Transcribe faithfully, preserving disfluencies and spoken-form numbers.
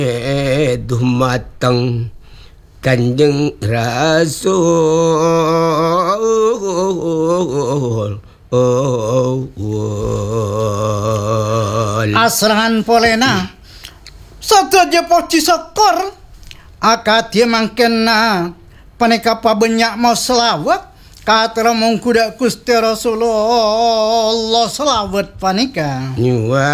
dumateng Kanjeng Rasul. Asrangan polena sadaya poci sekor akadya mangkena panika pabenyak mau selawat kateremung kuda Gusti Rasulullah selawat panika. Nyuwun